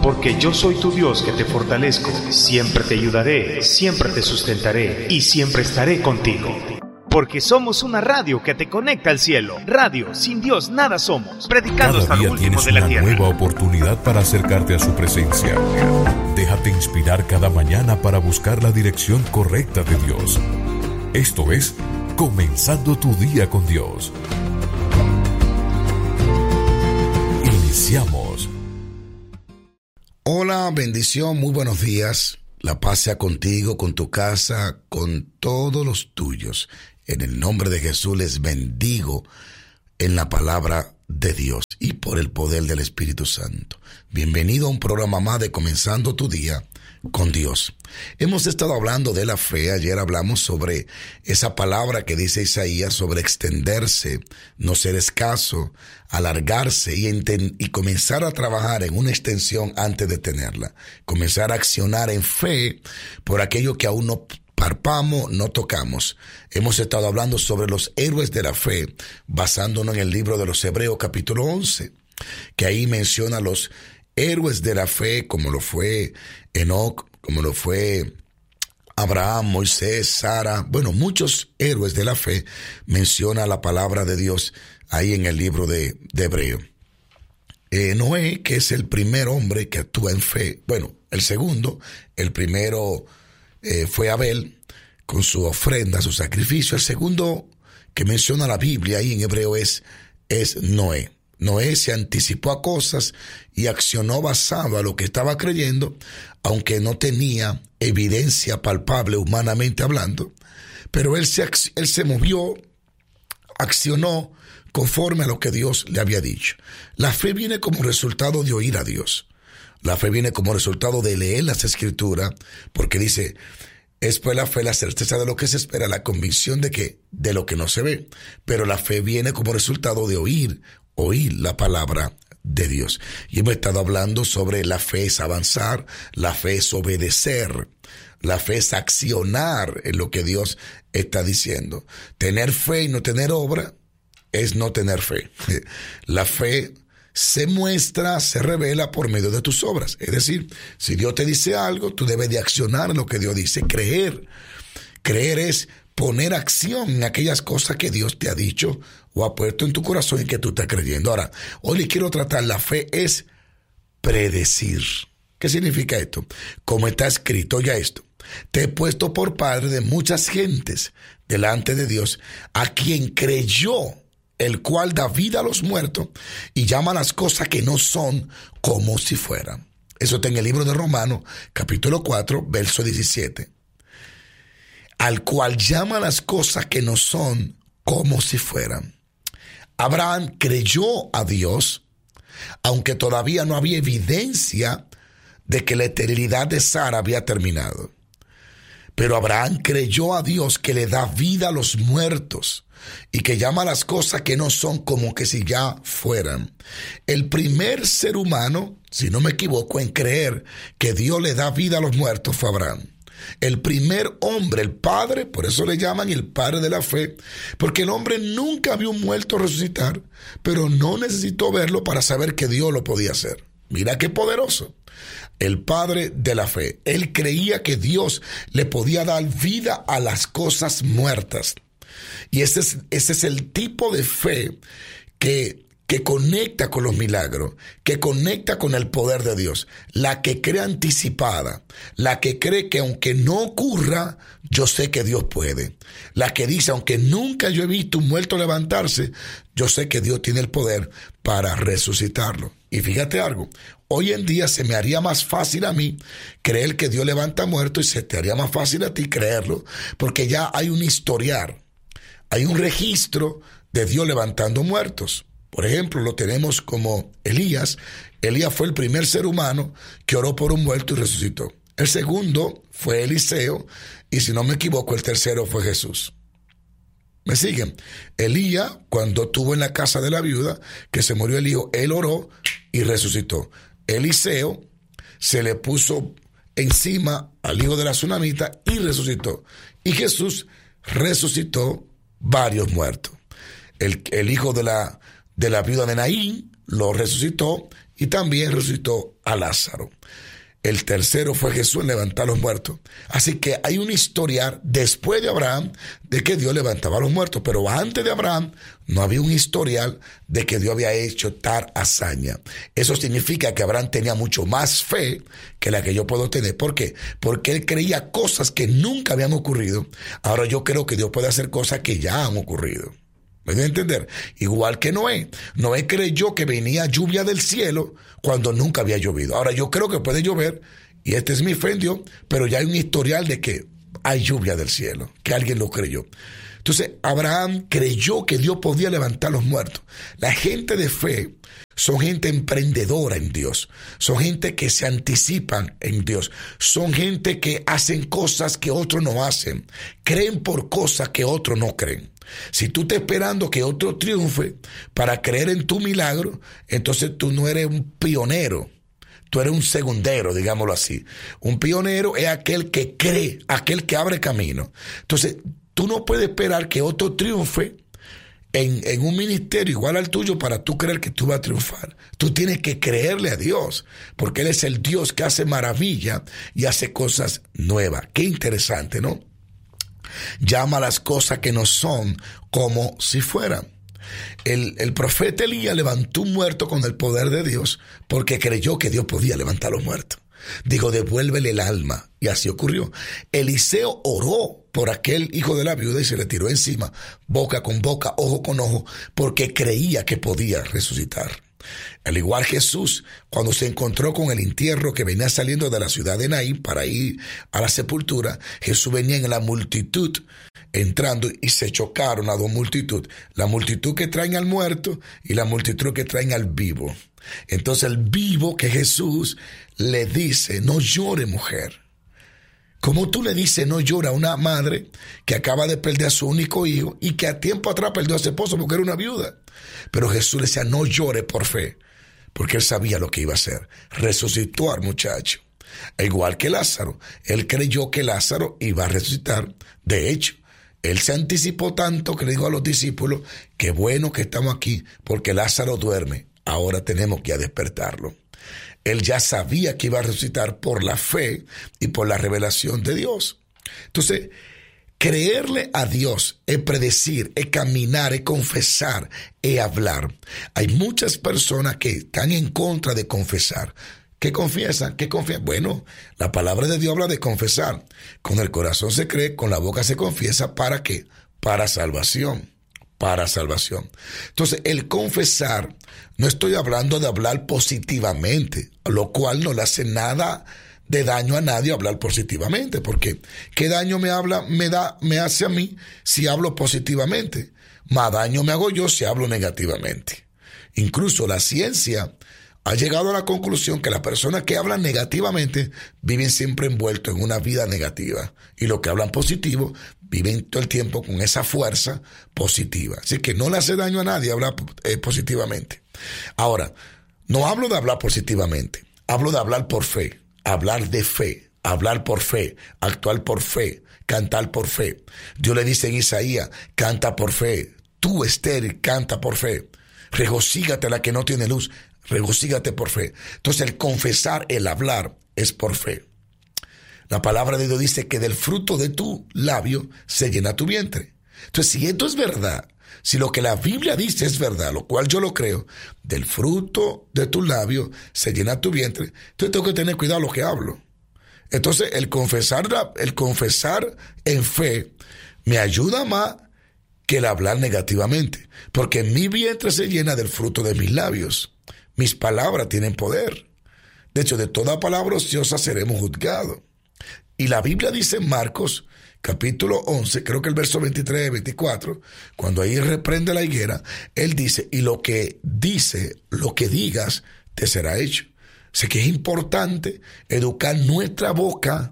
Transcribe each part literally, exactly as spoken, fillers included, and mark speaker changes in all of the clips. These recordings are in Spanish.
Speaker 1: Porque yo soy tu Dios que te fortalezco, siempre te ayudaré, siempre te sustentaré y siempre estaré contigo. Porque somos una radio que te conecta al cielo. Radio, sin Dios nada somos. Predicando hasta lo último de la tierra.
Speaker 2: Cada día tienes una nueva oportunidad para acercarte a su presencia. Déjate inspirar cada mañana para buscar la dirección correcta de Dios. Esto es Comenzando tu Día con Dios. Iniciamos.
Speaker 3: Hola, bendición, muy buenos días. La paz sea contigo, con tu casa, con todos los tuyos. En el nombre de Jesús les bendigo en la palabra de Dios y por el poder del Espíritu Santo. Bienvenido a un programa más de Comenzando tu Día con Dios. Hemos estado hablando de la fe. Ayer hablamos sobre esa palabra que dice Isaías sobre extenderse, no ser escaso, alargarse y, enten- y comenzar a trabajar en una extensión antes de tenerla. Comenzar a accionar en fe por aquello que aún no parpamos, no tocamos. Hemos estado hablando sobre los héroes de la fe, basándonos en el libro de los Hebreos capítulo once, que ahí menciona los héroes de la fe, como lo fue Enoc, como lo fue Abraham, Moisés, Sara. Bueno, muchos héroes de la fe menciona la palabra de Dios ahí en el libro de, de Hebreo. Eh, Noé, que es el primer hombre que actúa en fe. Bueno, el segundo, el primero eh, fue Abel con su ofrenda, su sacrificio. El segundo que menciona la Biblia ahí en Hebreo es, es Noé. Noé se anticipó a cosas y accionó basado a lo que estaba creyendo, aunque no tenía evidencia palpable humanamente hablando, pero él se, él se movió, accionó conforme a lo que Dios le había dicho. La fe viene como resultado de oír a Dios. La fe viene como resultado de leer las Escrituras, porque dice, es pues la fe la certeza de lo que se espera, la convicción de que de lo que no se ve, pero la fe viene como resultado de oír oír la palabra de Dios. Y hemos estado hablando sobre la fe es avanzar, la fe es obedecer, la fe es accionar en lo que Dios está diciendo. Tener fe y no tener obra es no tener fe. La fe se muestra, se revela por medio de tus obras. Es decir, si Dios te dice algo, tú debes de accionar en lo que Dios dice. Creer. Creer es poner acción en aquellas cosas que Dios te ha dicho o ha puesto en tu corazón y que tú estás creyendo. Ahora, hoy le quiero tratar, la fe es predecir. ¿Qué significa esto? Como está escrito ya esto. Te he puesto por padre de muchas gentes delante de Dios, a quien creyó, el cual da vida a los muertos y llama las cosas que no son como si fueran. Eso está en el libro de Romanos, capítulo cuatro, verso diecisiete. Al cual llama las cosas que no son como si fueran. Abraham creyó a Dios, aunque todavía no había evidencia de que la eternidad de Sara había terminado. Pero Abraham creyó a Dios que le da vida a los muertos y que llama las cosas que no son como que si ya fueran. El primer ser humano, si no me equivoco, en creer que Dios le da vida a los muertos fue Abraham. El primer hombre, el padre, por eso le llaman el padre de la fe, porque el hombre nunca vio un muerto resucitar, pero no necesitó verlo para saber que Dios lo podía hacer. Mira qué poderoso. El padre de la fe. Él creía que Dios le podía dar vida a las cosas muertas. Y ese es, ese es el tipo de fe que que conecta con los milagros, que conecta con el poder de Dios, la que cree anticipada, la que cree que aunque no ocurra, yo sé que Dios puede, la que dice, aunque nunca yo he visto un muerto levantarse, yo sé que Dios tiene el poder para resucitarlo. Y fíjate algo, hoy en día se me haría más fácil a mí creer que Dios levanta muertos y se te haría más fácil a ti creerlo, porque ya hay un historial, hay un registro de Dios levantando muertos. Por ejemplo, lo tenemos como Elías. Elías fue el primer ser humano que oró por un muerto y resucitó. El segundo fue Eliseo y, si no me equivoco, el tercero fue Jesús. ¿Me siguen? Elías, cuando estuvo en la casa de la viuda, que se murió el hijo, él oró y resucitó. Eliseo se le puso encima al hijo de la tsunamita y resucitó. Y Jesús resucitó varios muertos. El, el hijo de la... de la viuda de Naín, lo resucitó, y también resucitó a Lázaro. El tercero fue Jesús en levantar a los muertos. Así que hay un historial después de Abraham de que Dios levantaba a los muertos. Pero antes de Abraham no había un historial de que Dios había hecho tal hazaña. Eso significa que Abraham tenía mucho más fe que la que yo puedo tener. ¿Por qué? Porque él creía cosas que nunca habían ocurrido. Ahora yo creo que Dios puede hacer cosas que ya han ocurrido. ¿Me voy a entender? Igual que Noé. Noé creyó que venía lluvia del cielo cuando nunca había llovido. Ahora yo creo que puede llover, y este es mi fe en Dios, pero ya hay un historial de que hay lluvia del cielo, que alguien lo creyó. Entonces Abraham creyó que Dios podía levantar a los muertos. La gente de fe son gente emprendedora en Dios, son gente que se anticipan en Dios, son gente que hacen cosas que otros no hacen, creen por cosas que otros no creen. Si tú estás esperando que otro triunfe para creer en tu milagro, entonces tú no eres un pionero, tú eres un segundero, digámoslo así. Un pionero es aquel que cree, aquel que abre camino. Entonces, tú no puedes esperar que otro triunfe en, en un ministerio igual al tuyo para tú creer que tú vas a triunfar. Tú tienes que creerle a Dios, porque Él es el Dios que hace maravilla y hace cosas nuevas. Qué interesante, ¿no? Llama las cosas que no son como si fueran. El, el profeta Elías levantó un muerto con el poder de Dios porque creyó que Dios podía levantar a los muertos. Dijo, devuélvele el alma. Y así ocurrió. Eliseo oró por aquel hijo de la viuda y se le tiró encima, boca con boca, ojo con ojo, porque creía que podía resucitar. Al igual Jesús, cuando se encontró con el entierro que venía saliendo de la ciudad de Naín para ir a la sepultura, Jesús venía en la multitud entrando y se chocaron a dos multitudes. La multitud que traen al muerto y la multitud que traen al vivo. Entonces el vivo, que Jesús, le dice, no llore, mujer. Como tú le dices no llora a una madre que acaba de perder a su único hijo y que a tiempo atrás perdió a su esposo porque era una viuda. Pero Jesús le decía, no llore por fe, porque él sabía lo que iba a hacer. Resucitó al muchacho. E igual que Lázaro, él creyó que Lázaro iba a resucitar. De hecho, él se anticipó tanto que le dijo a los discípulos, qué bueno que estamos aquí, porque Lázaro duerme. Ahora tenemos que despertarlo. Él ya sabía que iba a resucitar por la fe y por la revelación de Dios. Entonces, creerle a Dios es predecir, es caminar, es confesar, es hablar. Hay muchas personas que están en contra de confesar. ¿Qué confiesan? ¿Qué confiesan? Bueno, la palabra de Dios habla de confesar. Con el corazón se cree, con la boca se confiesa. ¿Para qué? Para salvación. Para salvación. Entonces, el confesar, no estoy hablando de hablar positivamente, lo cual no le hace nada de daño a nadie hablar positivamente, porque ¿qué daño me habla, me da, me hace a mí si hablo positivamente? Más daño me hago yo si hablo negativamente. Incluso la ciencia ha llegado a la conclusión que las personas que hablan negativamente viven siempre envueltos en una vida negativa, y los que hablan positivo viven todo el tiempo con esa fuerza positiva. Así que no le hace daño a nadie hablar eh, positivamente. Ahora, no hablo de hablar positivamente, hablo de hablar por fe, hablar de fe, hablar por fe, actuar por fe, cantar por fe. Dios le dice en Isaías, canta por fe. Tú, estéril, canta por fe. Regocígate la que no tiene luz, regocígate por fe. Entonces el confesar, el hablar, es por fe. La palabra de Dios dice que del fruto de tu labio se llena tu vientre. Entonces, si esto es verdad, si lo que la Biblia dice es verdad, lo cual yo lo creo, del fruto de tu labio se llena tu vientre, entonces tengo que tener cuidado lo que hablo. Entonces, el confesar, el confesar en fe me ayuda más que el hablar negativamente, porque mi vientre se llena del fruto de mis labios. Mis palabras tienen poder. De hecho, de toda palabra ociosa seremos juzgados. Y la Biblia dice en Marcos, capítulo once, creo que el verso veintitrés y veinticuatro, cuando ahí reprende la higuera, él dice, y lo que dice, lo que digas, te será hecho. Sé que es importante educar nuestra boca,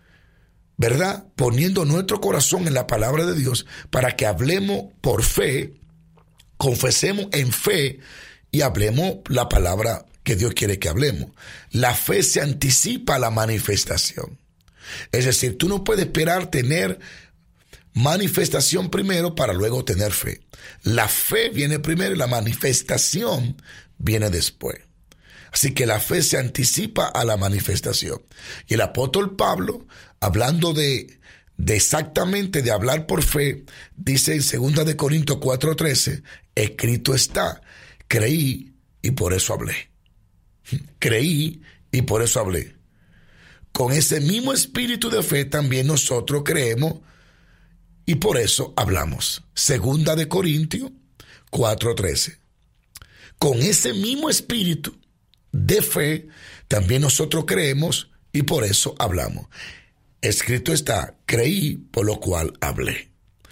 Speaker 3: ¿verdad? Poniendo nuestro corazón en la palabra de Dios para que hablemos por fe, confesemos en fe y hablemos la palabra que Dios quiere que hablemos. La fe se anticipa a la manifestación. Es decir, tú no puedes esperar tener manifestación primero para luego tener fe. La fe viene primero y la manifestación viene después. Así que la fe se anticipa a la manifestación. Y el apóstol Pablo, hablando de, de exactamente de hablar por fe, dice en segunda de Corintios cuatro trece, escrito está, creí y por eso hablé. Creí y por eso hablé. Con ese mismo espíritu de fe también nosotros creemos y por eso hablamos. Segunda de Corintios cuatro trece. Con ese mismo espíritu de fe también nosotros creemos y por eso hablamos. Escrito está, creí por lo cual hablé.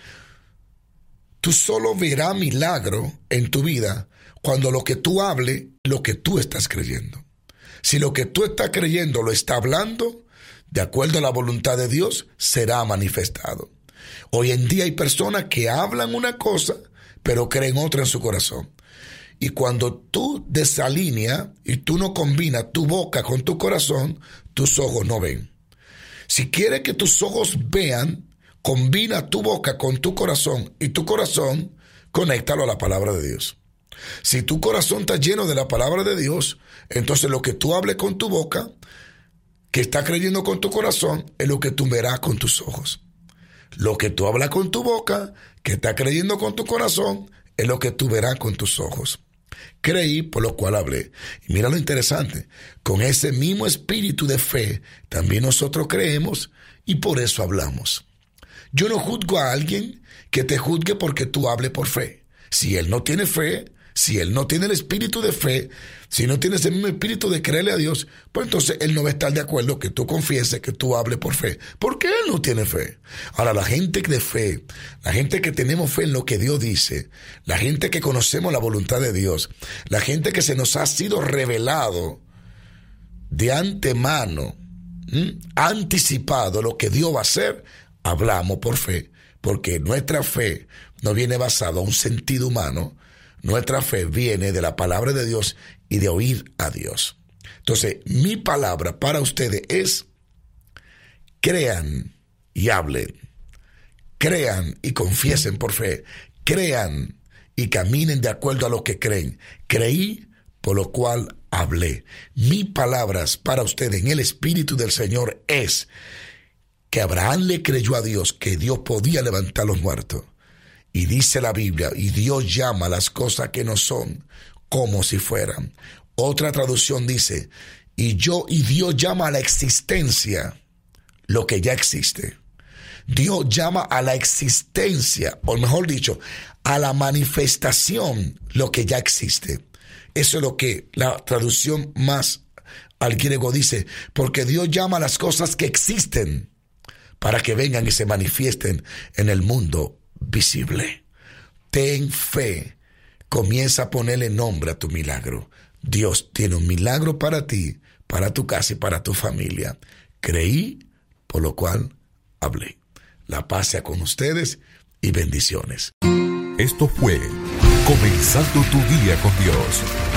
Speaker 3: Tú solo verás milagro en tu vida cuando lo que tú hables, lo que tú estás creyendo. Si lo que tú estás creyendo lo está hablando, de acuerdo a la voluntad de Dios, será manifestado. Hoy en día hay personas que hablan una cosa, pero creen otra en su corazón. Y cuando tú desalineas y tú no combinas tu boca con tu corazón, tus ojos no ven. Si quieres que tus ojos vean, combina tu boca con tu corazón y tu corazón, conéctalo a la palabra de Dios. Si tu corazón está lleno de la palabra de Dios, entonces lo que tú hables con tu boca, que está creyendo con tu corazón, es lo que tú verás con tus ojos. Lo que tú hablas con tu boca, que está creyendo con tu corazón, es lo que tú verás con tus ojos. Creí, por lo cual hablé. Y mira lo interesante, con ese mismo espíritu de fe, también nosotros creemos y por eso hablamos. Yo no juzgo a alguien que te juzgue porque tú hables por fe. Si él no tiene fe, si él no tiene el espíritu de fe, si no tiene ese mismo espíritu de creerle a Dios, pues entonces él no va a estar de acuerdo que tú confieses que tú hables por fe. ¿Por qué él no tiene fe? Ahora, la gente de fe, la gente que tenemos fe en lo que Dios dice, la gente que conocemos la voluntad de Dios, la gente que se nos ha sido revelado de antemano, ¿m? anticipado lo que Dios va a hacer, hablamos por fe, porque nuestra fe no viene basada en un sentido humano. Nuestra fe viene de la palabra de Dios y de oír a Dios. Entonces, mi palabra para ustedes es: crean y hablen, crean y confiesen por fe, crean y caminen de acuerdo a lo que creen. Creí, por lo cual hablé. Mis palabras para ustedes en el Espíritu del Señor es que Abraham le creyó a Dios que Dios podía levantar a los muertos. Y dice la Biblia, y Dios llama las cosas que no son como si fueran. Otra traducción dice, y yo y Dios llama a la existencia lo que ya existe. Dios llama a la existencia, o mejor dicho, a la manifestación lo que ya existe. Eso es lo que la traducción más al griego dice, porque Dios llama a las cosas que existen para que vengan y se manifiesten en el mundo visible. Ten fe, comienza a ponerle nombre a tu milagro. Dios tiene un milagro para ti, para tu casa y para tu familia. Creí, por lo cual hablé. La paz sea con ustedes y bendiciones.
Speaker 2: Esto fue Comenzando tu Día con Dios,